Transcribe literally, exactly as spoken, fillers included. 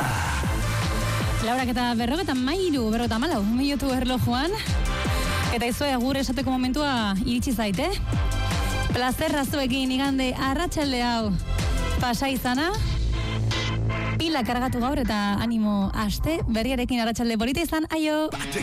Laurak eta berrogeta mairu, berrogeta malau, minutu erlojuan. Eta izue agur esateko momentua iritsi zaite. Plazerra zuekin igande arratsalde hau pasa izana. Pila kargatu gaur eta animo aste berriarekin arratsalde polita izan, aio!